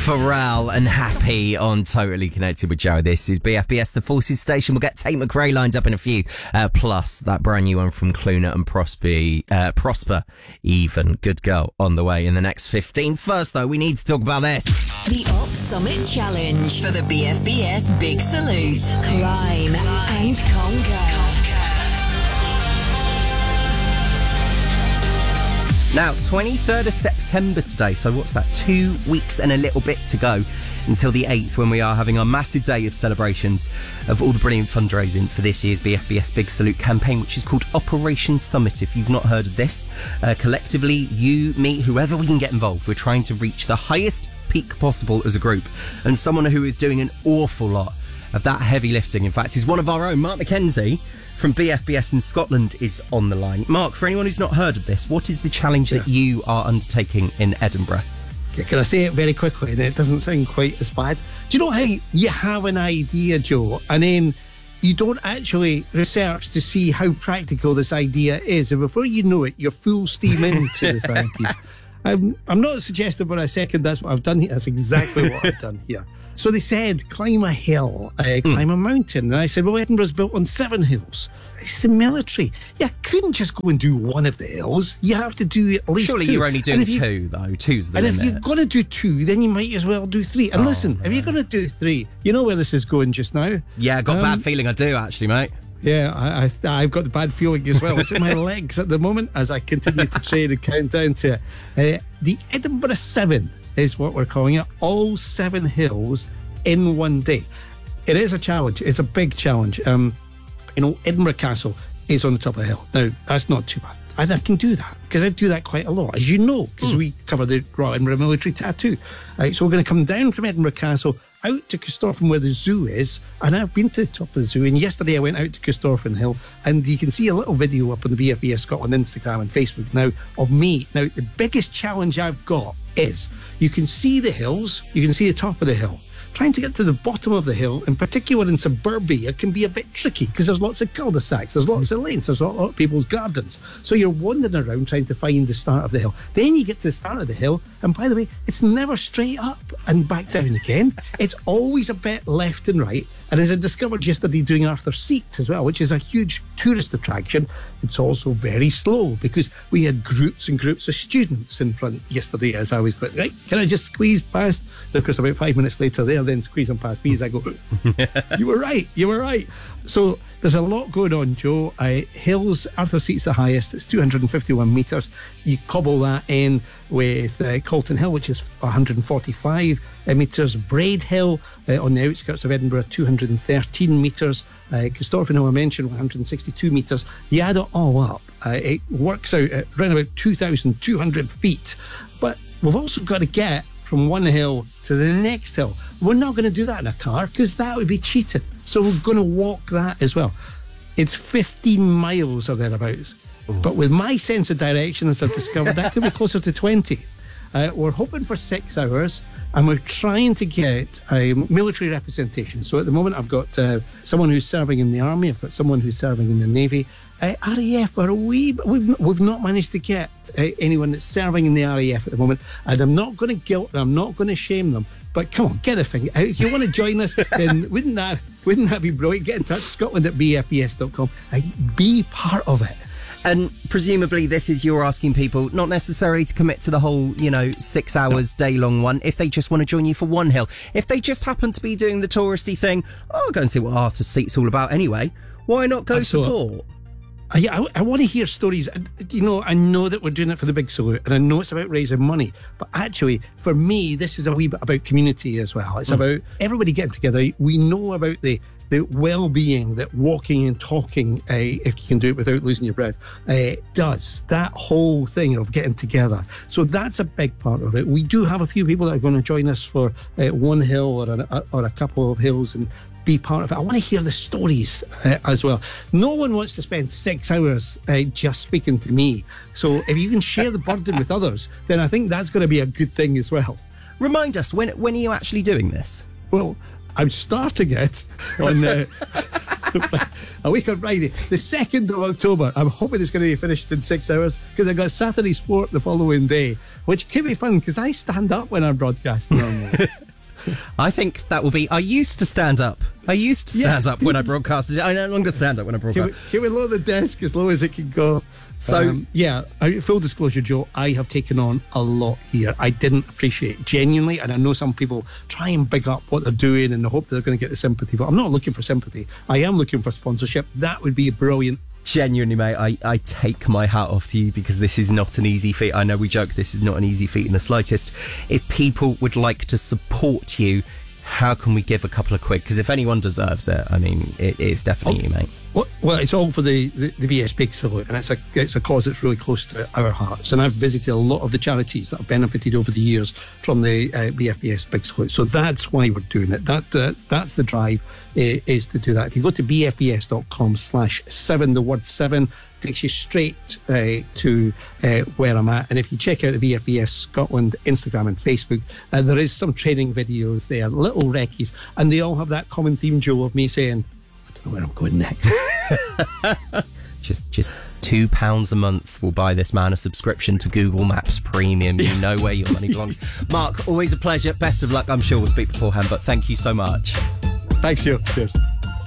Pharrell and Happy on Totally Connected with Joe. This is BFBS, the Forces Station. We'll get Tate McRae lined up in a few. Plus, that brand new one from Cluna and Prosper, even. Good girl on the way in the next 15. First, though, we need to talk about this. The Op Summit Challenge for the BFBS Big Salute. Climb and conquer. Now, 23rd of September today, so what's that, 2 weeks and a little bit to go until the 8th, when we are having our massive day of celebrations of all the brilliant fundraising for this year's BFBS Big Salute campaign, which is called Operation Summit. If you've not heard of this, collectively, you, me, whoever we can get involved, we're trying to reach the highest peak possible as a group, and someone who is doing an awful lot of that heavy lifting, in fact, is one of our own. Mark McKenzie from BFBS in Scotland is on the line. Mark, for anyone who's not heard of this, what is the challenge that you are undertaking in Edinburgh? Can I say it very quickly, and it doesn't sound quite as bad? Do you know how you have an idea, Joe, and then you don't actually research to see how practical this idea is, and before you know it, you're full steam into this idea? I'm not suggesting for a second that's what I've done here. That's exactly what I've done here. So they said, climb a hill, climb a mountain. And I said, well, Edinburgh's built on 7 hills. It's the military. You couldn't just go and do one of the hills. You have to do at least Surely 2. you're only doing 2, though. 2's the limit. And if you're going to do 2, then you might as well do 3. And listen, if you're going to do 3, you know where this is going just now? Yeah, I got a bad feeling I do, actually, mate. Yeah, I've got the bad feeling as well. It's in my legs at the moment as I continue to train and count down to it. The Edinburgh 7 is what we're calling it. All 7 hills in one day. It is a challenge. It's a big challenge. Edinburgh Castle is on the top of the hill. Now, that's not too bad. And I can do that because I do that quite a lot, as you know, because we cover the Royal Edinburgh Military Tattoo. So we're going to come down from Edinburgh Castle out to Corstorphine, where the zoo is, and I've been to the top of the zoo, and yesterday I went out to Corstorphine Hill, and you can see a little video up on the BFBS Scotland Instagram and Facebook now of me. Now, the biggest challenge I've got is you can see the hills, you can see the top of the hill. Trying to get to the bottom of the hill, in particular in suburbia, can be a bit tricky because there's lots of cul-de-sacs, there's lots of lanes, there's a lot of people's gardens. So you're wandering around trying to find the start of the hill. Then you get to the start of the hill, and by the way, it's never straight up and back down again. It's always a bit left and right. And as I discovered yesterday doing Arthur's Seat as well, which is a huge tourist attraction, it's also very slow because we had groups and groups of students in front yesterday as I was put, right, can I just squeeze past? Of course, about 5 minutes later, they're then squeezing past me as I go, you were right. So there's a lot going on, Joe. Hills, Arthur's Seat's the highest. It's 251 metres. You cobble that in with Calton Hill, which is 145 metres. Braid Hill on the outskirts of Edinburgh, 213 metres. Corstorphine Hill, I mentioned, 162 metres. You add it all up, it works out at around about 2,200 feet. But we've also got to get from one hill to the next hill. We're not going to do that in a car because that would be cheating. So we're going to walk that as well. It's 15 miles or thereabouts. Ooh. But with my sense of direction, as I've discovered, that could be closer to 20. We're hoping for 6 hours, and we're trying to get a military representation. So at the moment, I've got someone who's serving in the army, I've got someone who's serving in the navy. RAF are we've not managed to get anyone that's serving in the RAF at the moment, and I'm not going to guilt them, I'm not going to shame them, but come on, get a thing. If you want to join us, then wouldn't that be brilliant? Get in touch, scotland@bfbs.com, and be part of it. And presumably this is you're asking people not necessarily to commit to the whole, 6 hours, day-long one, if they just want to join you for one hill. If they just happen to be doing the touristy thing, I'll go and see what Arthur's Seat's all about anyway. Why not go support? I want to hear stories. I know that we're doing it for the Big Salute, and I know it's about raising money, but actually, for me, this is a wee bit about community as well. It's about everybody getting together. We know about the well-being that walking and talking, if you can do it without losing your breath, does. That whole thing of getting together. So that's a big part of it. We do have a few people that are going to join us for one hill or a couple of hills and be part of it. I want to hear the stories as well. No one wants to spend 6 hours just speaking to me. So if you can share the burden with others, then I think that's going to be a good thing as well. Remind us, when are you actually doing this? Well, I'm starting it on A week on Friday, the 2nd of October. I'm hoping it's going to be finished in 6 hours because I've got Saturday sport the following day, which could be fun because I stand up when I broadcast normally. I think that will be. I used to stand up. Up when I broadcasted. I no longer stand up when I broadcast. Can we lower the desk as low as it can go? So, full disclosure, Joe, I have taken on a lot here. I didn't appreciate it, genuinely, and I know some people try and big up what they're doing and they hope they're going to get the sympathy. But I'm not looking for sympathy. I am looking for sponsorship. That would be brilliant. Genuinely, mate, I take my hat off to you because this is not an easy feat. I know we joke this is not an easy feat in the slightest. If people would like to support you, how can we give a couple of quid? Because if anyone deserves it, I mean, it is definitely you, mate. Well, it's all for the BS Big Salute, and it's a cause that's really close to our hearts. And I've visited a lot of the charities that have benefited over the years from the BFBS Big Salute. So that's why we're doing it. That's the drive, is to do that. If you go to bfbs.com/7, the word 7 takes you straight to where I'm at. And if you check out the BFBS Scotland Instagram and Facebook, there is some training videos there, little recce's, and they all have that common theme, Joe, of me saying, I don't know where I'm going next. Just £2 a month will buy this man a subscription to Google Maps Premium. You know where your money belongs. Mark, always a pleasure. Best of luck. I'm sure we'll speak beforehand, but thank you so much. Thanks, Joe. Cheers.